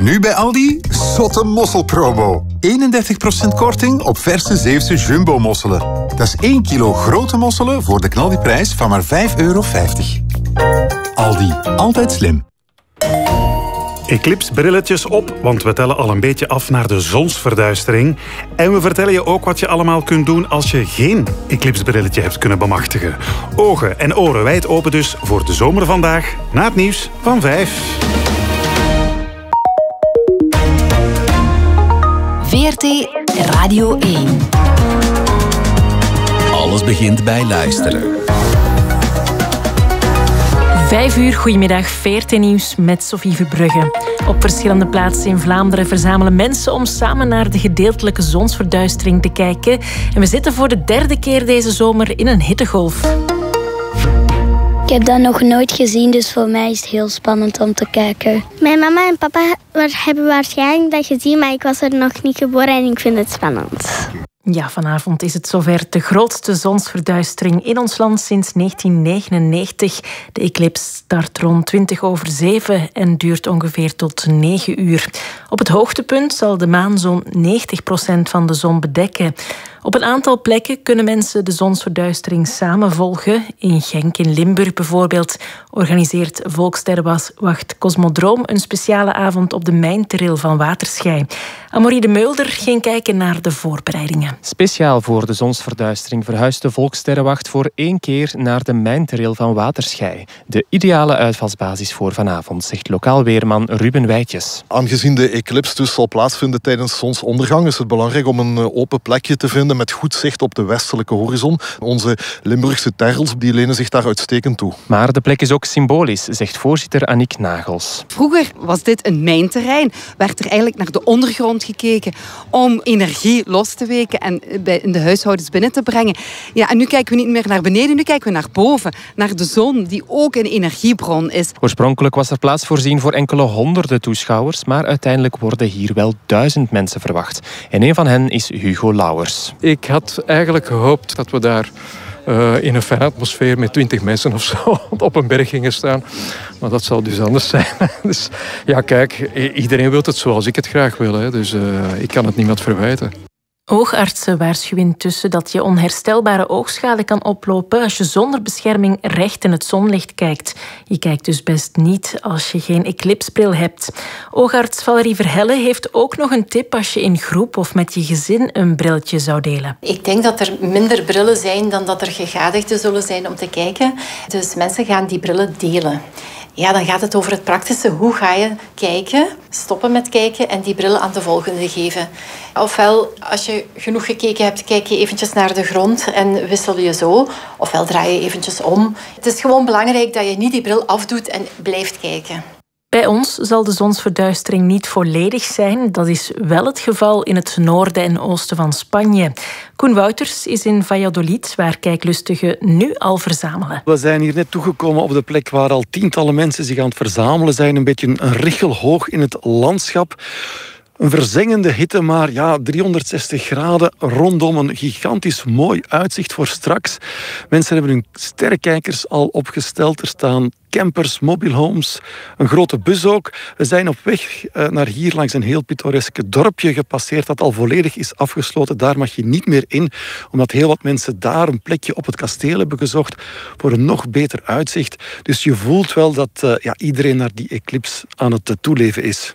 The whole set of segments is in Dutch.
Nu bij Aldi, zotte mosselpromo. 31% korting op verse Zeeuwse jumbo-mosselen. Dat is 1 kilo grote mosselen voor de knaldiprijs van maar €5,50. Aldi, altijd slim. Eclipse-brilletjes op, want we tellen al een beetje af naar de zonsverduistering. En we vertellen je ook wat je allemaal kunt doen als je geen eclipse-brilletje hebt kunnen bemachtigen. Ogen en oren wijd open dus voor de zomer vandaag, na het nieuws van 5. VRT Radio 1. Alles begint bij luisteren. 5 uur, goedemiddag, VRT Nieuws met Sophie Verbrugge. Op verschillende plaatsen in Vlaanderen verzamelen mensen om samen naar de gedeeltelijke zonsverduistering te kijken. En we zitten voor de 3e keer deze zomer in een hittegolf. Ik heb dat nog nooit gezien, dus voor mij is het heel spannend om te kijken. Mijn mama en papa hebben waarschijnlijk dat gezien, maar ik was er nog niet geboren en ik vind het spannend. Ja, vanavond is het zover. De grootste zonsverduistering in ons land sinds 1999. De eclipse start rond 7:20 en duurt ongeveer tot 9 uur. Op het hoogtepunt zal de maan zo'n 90% van de zon bedekken. Op een aantal plekken kunnen mensen de zonsverduistering samen volgen. In Genk in Limburg bijvoorbeeld organiseert Volkssterrenwacht Cosmodroom een speciale avond op de mijnteril van Waterschei. Amorie de Meulder ging kijken naar de voorbereidingen. Speciaal voor de zonsverduistering verhuist de Volkssterrenwacht voor 1 keer naar de mijnteril van Waterschei. De ideale uitvalsbasis voor vanavond, zegt lokaal weerman Ruben Wijtjes. Aangezien de eclipse dus zal plaatsvinden tijdens zonsondergang, is het belangrijk om een open plekje te vinden met goed zicht op de westelijke horizon. Onze Limburgse terrels die lenen zich daar uitstekend toe. Maar de plek is ook symbolisch, zegt voorzitter Annick Nagels. Vroeger was dit een mijnterrein. Werd er eigenlijk naar de ondergrond gekeken om energie los te weken en in de huishoudens binnen te brengen. Ja, en nu kijken we niet meer naar beneden, nu kijken we naar boven. Naar de zon, die ook een energiebron is. Oorspronkelijk was er plaats voorzien voor enkele honderden toeschouwers, maar uiteindelijk worden hier wel 1000 mensen verwacht. En een van hen is Hugo Lauwers. Ik had eigenlijk gehoopt dat we daar in een fijne atmosfeer met 20 mensen of zo op een berg gingen staan. Maar dat zal dus anders zijn. Dus ja, kijk, iedereen wil het zoals ik het graag wil. Hè. Dus ik kan het niemand verwijten. Oogartsen waarschuwen intussen dat je onherstelbare oogschade kan oplopen als je zonder bescherming recht in het zonlicht kijkt. Je kijkt dus best niet als je geen eclipsebril hebt. Oogarts Valerie Verhelle heeft ook nog een tip als je in groep of met je gezin een brilletje zou delen. Ik denk dat er minder brillen zijn dan dat er gegadigden zullen zijn om te kijken. Dus mensen gaan die brillen delen. Ja, dan gaat het over het praktische. Hoe ga je kijken, stoppen met kijken en die bril aan de volgende geven? Ofwel, als je genoeg gekeken hebt, kijk je eventjes naar de grond en wissel je zo. Ofwel draai je eventjes om. Het is gewoon belangrijk dat je niet die bril afdoet en blijft kijken. Bij ons zal de zonsverduistering niet volledig zijn. Dat is wel het geval in het noorden en oosten van Spanje. Koen Wouters is in Valladolid, waar kijklustigen nu al verzamelen. We zijn hier net toegekomen op de plek waar al tientallen mensen zich aan het verzamelen zijn. Een beetje een richel hoog in het landschap. Een verzengende hitte, maar ja, 360 graden rondom een gigantisch mooi uitzicht voor straks. Mensen hebben hun sterrenkijkers al opgesteld. Er staan campers, mobilehomes, een grote bus ook. We zijn op weg naar hier langs een heel pittoreske dorpje gepasseerd dat al volledig is afgesloten. Daar mag je niet meer in, omdat heel wat mensen daar een plekje op het kasteel hebben gezocht voor een nog beter uitzicht. Dus je voelt wel dat iedereen naar die eclipse aan het toeleven is.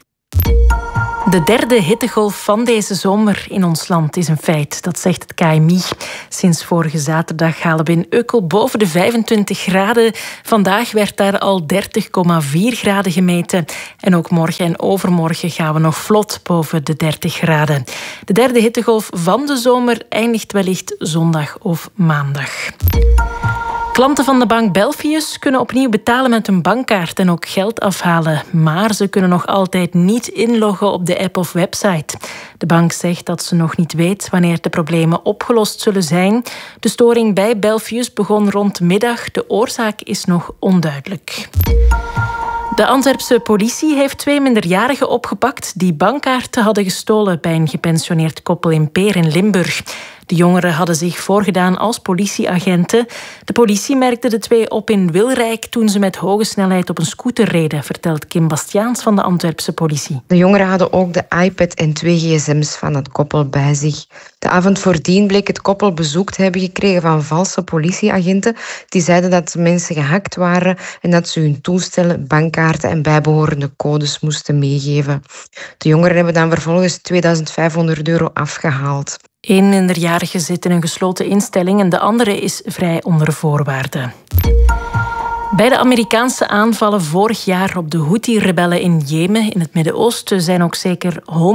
De 3e hittegolf van deze zomer in ons land is een feit, dat zegt het KMI. Sinds vorige zaterdag halen we in Ukkel boven de 25 graden. Vandaag werd daar al 30,4 graden gemeten. En ook morgen en overmorgen gaan we nog vlot boven de 30 graden. De 3e hittegolf van de zomer eindigt wellicht zondag of maandag. Klanten van de bank Belfius kunnen opnieuw betalen met een bankkaart en ook geld afhalen. Maar ze kunnen nog altijd niet inloggen op de app of website. De bank zegt dat ze nog niet weet wanneer de problemen opgelost zullen zijn. De storing bij Belfius begon rond middag. De oorzaak is nog onduidelijk. De Antwerpse politie heeft 2 minderjarigen opgepakt die bankkaarten hadden gestolen bij een gepensioneerd koppel in Peer in Limburg. De jongeren hadden zich voorgedaan als politieagenten. De politie merkte de twee op in Wilrijk toen ze met hoge snelheid op een scooter reden, vertelt Kim Bastiaans van de Antwerpse politie. De jongeren hadden ook de iPad en 2 gsm's van het koppel bij zich. De avond voordien bleek het koppel bezoek te hebben gekregen van valse politieagenten. Die zeiden dat mensen gehackt waren en dat ze hun toestellen, bankkaarten en bijbehorende codes moesten meegeven. De jongeren hebben dan vervolgens €2500 afgehaald. Eén minderjarige zit in een gesloten instelling en de andere is vrij onder voorwaarden. Bij de Amerikaanse aanvallen vorig jaar op de Houthi-rebellen in Jemen in het Midden-Oosten zijn ook zeker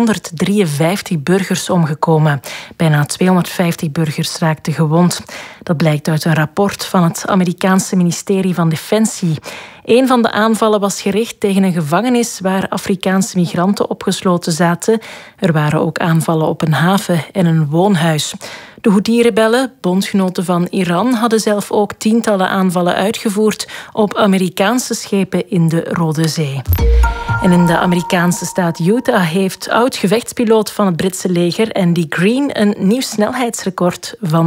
153 burgers omgekomen. Bijna 250 burgers raakten gewond. Dat blijkt uit een rapport van het Amerikaanse ministerie van Defensie. Een van de aanvallen was gericht tegen een gevangenis waar Afrikaanse migranten opgesloten zaten. Er waren ook aanvallen op een haven en een woonhuis. De Houthi-rebellen, bondgenoten van Iran, hadden zelf ook tientallen aanvallen uitgevoerd op Amerikaanse schepen in de Rode Zee. En in de Amerikaanse staat Utah heeft oud-gevechtspiloot van het Britse leger Andy Green een nieuw snelheidsrecord van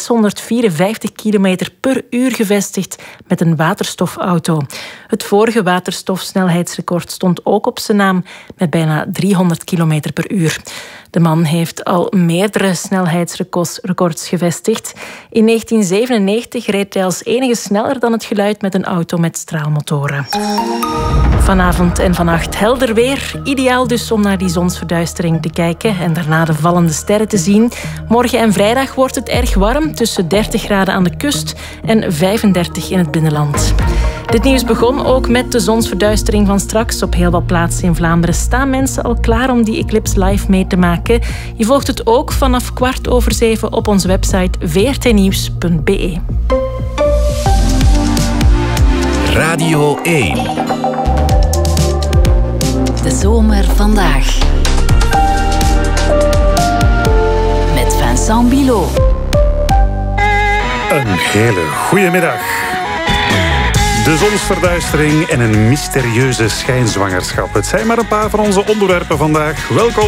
654 km per uur gevestigd met een waterstofauto. Het vorige waterstofsnelheidsrecord stond ook op zijn naam met bijna 300 km per uur. De man heeft al meerdere snelheidsrecords gevestigd. In 1997 reed hij als enige sneller dan het geluid met een auto met straalmotoren. Vanavond en vannacht helder weer. Ideaal dus om naar die zonsverduistering te kijken en daarna de vallende sterren te zien. Morgen en vrijdag wordt het erg warm, tussen 30 graden aan de kust en 35 in het binnenland. Dit nieuws begon ook met de zonsverduistering van straks. Op heel wat plaatsen in Vlaanderen staan mensen al klaar om die eclipse live mee te maken. Je volgt het ook vanaf 7:15 op onze website vrtnieuws.be. Radio 1. De zomer vandaag. Met Vincent Bilot. Een hele goede middag. De zonsverduistering en een mysterieuze schijnzwangerschap. Het zijn maar een paar van onze onderwerpen vandaag. Welkom.